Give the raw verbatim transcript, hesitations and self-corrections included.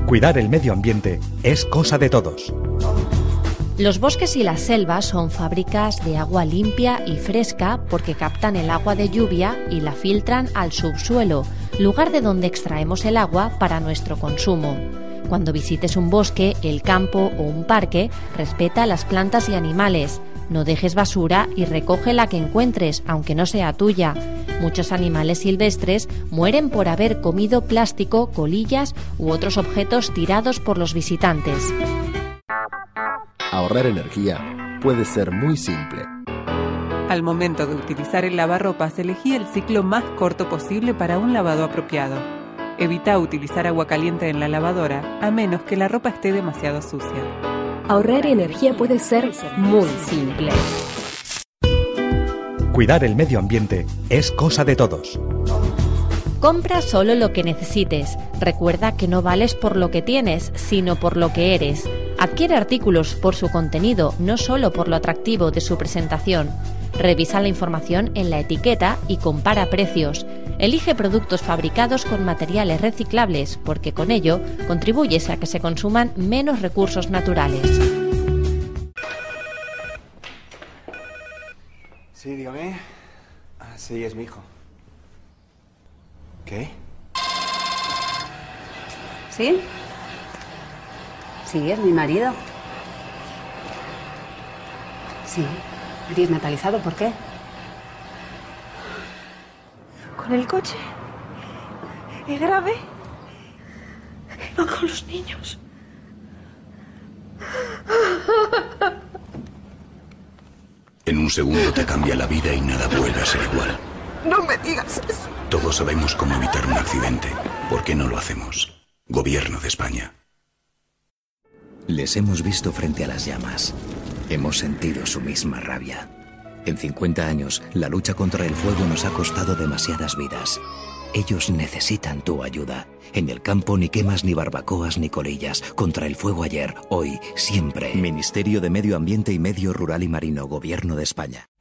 Cuidar el medio ambiente es cosa de todos. Los bosques y las selvas son fábricas de agua limpia y fresca porque captan el agua de lluvia y la filtran al subsuelo, lugar de donde extraemos el agua para nuestro consumo. Cuando visites un bosque, el campo o un parque, respeta las plantas y animales. No dejes basura y recoge la que encuentres, aunque no sea tuya. Muchos animales silvestres mueren por haber comido plástico, colillas u otros objetos tirados por los visitantes. Ahorrar energía puede ser muy simple. Al momento de utilizar el lavarropas, elegí el ciclo más corto posible para un lavado apropiado. Evita utilizar agua caliente en la lavadora, a menos que la ropa esté demasiado sucia. Ahorrar energía puede ser muy simple. Cuidar el medio ambiente es cosa de todos. Compra solo lo que necesites. Recuerda que no vales por lo que tienes, sino por lo que eres. Adquiere artículos por su contenido, no solo por lo atractivo de su presentación. Revisa la información en la etiqueta y compara precios. Elige productos fabricados con materiales reciclables, porque con ello contribuyes a que se consuman menos recursos naturales. Sí, dígame. Ah, sí, es mi hijo. ¿Qué? ¿Sí? Sí, es mi marido. Sí, desnatalizado, ¿por qué? Con el coche. Es grave. Van con los niños. En un segundo te cambia la vida y nada vuelve a ser igual. No me digas eso. Todos sabemos cómo evitar un accidente. ¿Por qué no lo hacemos? Gobierno de España. Les hemos visto frente a las llamas. Hemos sentido su misma rabia. En cincuenta años, la lucha contra el fuego nos ha costado demasiadas vidas. Ellos necesitan tu ayuda. En el campo ni quemas, ni barbacoas, ni colillas. Contra el fuego ayer, hoy, siempre. Ministerio de Medio Ambiente y Medio Rural y Marino, Gobierno de España.